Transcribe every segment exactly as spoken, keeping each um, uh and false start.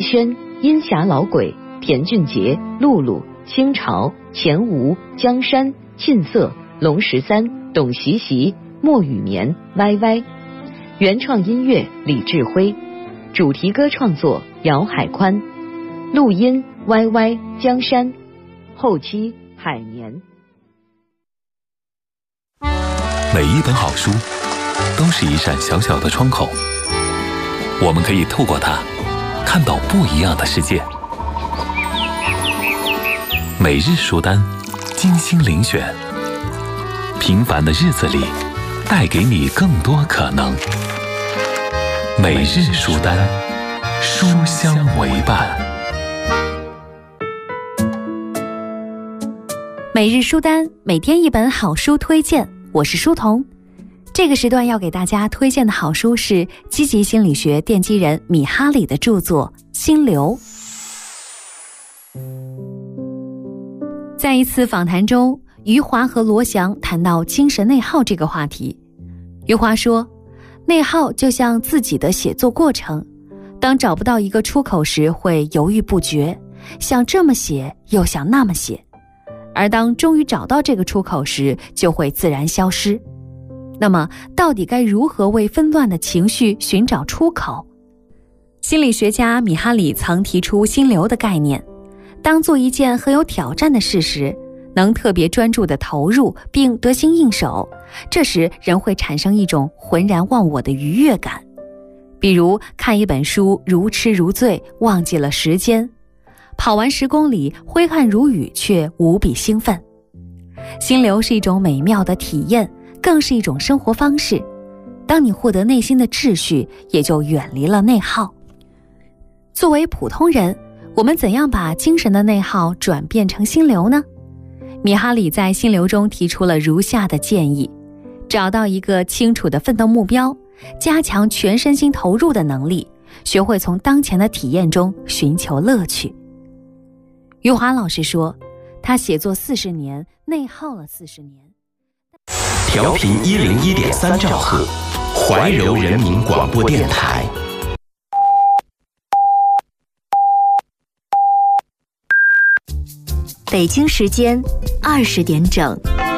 轩、阴霞老鬼、田俊杰、露露、清朝、钱吴、江山、沁色、龙十三、董习习、莫雨眠、歪歪。原创音乐李志辉，主题歌创作姚海宽，录音歪歪、江山，后期海年。 每一本好书都是一扇小小的窗口，我们可以透过它看到不一样的世界。每日书单，精心遴选，平凡的日子里带给你更多可能。每日书单，书香为伴。 每日书单，每天一本好书推荐，我是书童。这个时段要给大家推荐的好书是积极心理学奠基人米哈里的著作《心流》。在一次访谈中，余华和罗翔谈到精神内耗这个话题。余华说，内耗就像自己的写作过程，当找不到一个出口时会犹豫不决，想这么写又想那么写，而当终于找到这个出口时就会自然消失。那么到底该如何为纷乱的情绪寻找出口？心理学家米哈里曾提出心流的概念，当做一件很有挑战的事时，能特别专注地投入并得心应手，这时人会产生一种浑然忘我的愉悦感。比如看一本书如痴如醉，忘记了时间，跑完十公里挥汗如雨却无比兴奋。心流是一种美妙的体验，更是一种生活方式。当你获得内心的秩序，也就远离了内耗。作为普通人，我们怎样把精神的内耗转变成心流呢？米哈里在心流中提出了如下的建议：找到一个清楚的奋斗目标，加强全身心投入的能力，学会从当前的体验中寻求乐趣。余华老师说，他写作四十年，内耗了四十年。 调频一零一点三兆赫，怀柔人民广播电台。 北京时间二十点整。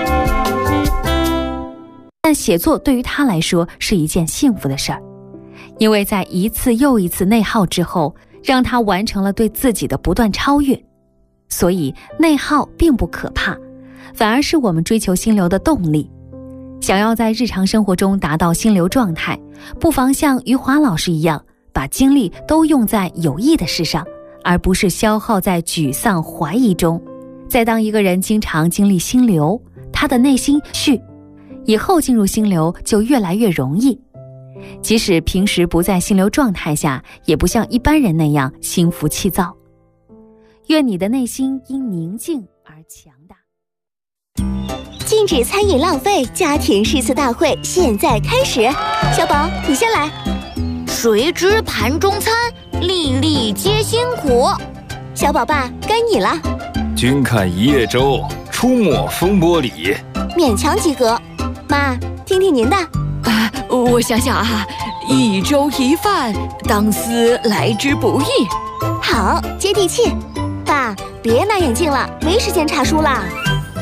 但写作对于他来说是一件幸福的事儿，因为在一次又一次内耗之后，让他完成了对自己的不断超越。所以内耗并不可怕，反而是我们追求心流的动力。想要在日常生活中达到心流状态，不妨像余华老师一样，把精力都用在有益的事上，而不是消耗在沮丧怀疑中。再当一个人经常经历心流，他的内心绪以后进入心流就越来越容易。即使平时不在心流状态下，也不像一般人那样心浮气躁。愿你的内心因宁静而强大。 禁止餐饮浪费家庭诗词大会现在开始，小宝你先来。 谁知盘中餐，粒粒皆辛苦。 小宝爸该你了。 君看一叶舟，出没风波里。 勉强及格。妈，听听您的。 啊，我想想啊，一粥一饭，当思来之不易。 好，接地气。爸，别拿眼镜了，没时间查书啦。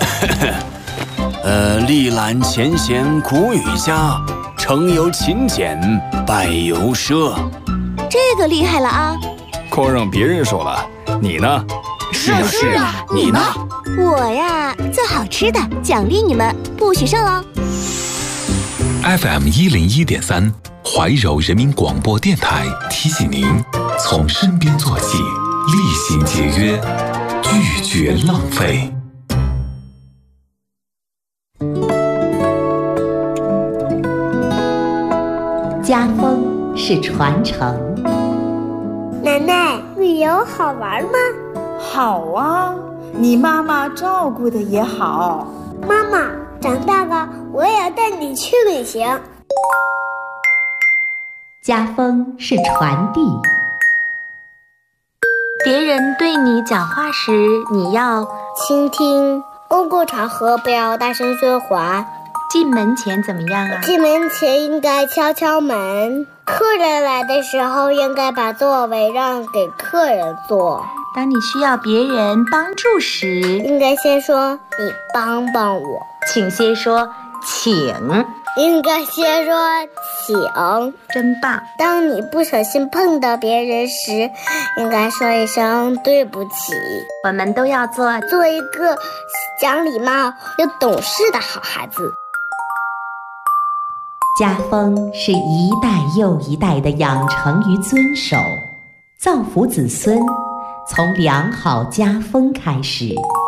呃，历览前贤苦与佳，成由勤俭，败由奢。 这个厉害了啊！ 光让别人说了，你呢？ 是啊是啊，你呢？ 我呀，做好吃的，奖励你们，不许剩哦。 F M 一零一点三，怀柔人民广播电台提醒您：从身边做起，厉行节约，拒绝浪费。 家风是传承。 奶奶，旅游好玩吗？ 好啊，你妈妈照顾的也好。 妈妈，长大了我也要带你去旅行。 家风是传递。 别人对你讲话时，你要倾听。公共场合不要大声说话。 进门前怎么样啊？ 进门前应该敲敲门。可客人来的时候，应该把座位让给客人坐。 当你需要别人帮助时， 应该先说你帮帮我， 请先说请。 应该先说请， 真棒。 当你不小心碰到别人时，应该说一声对不起。 我们都要做做一个讲礼貌又懂事的好孩子。 家风是一代又一代的养成与遵守，造福子孙，从良好家风开始。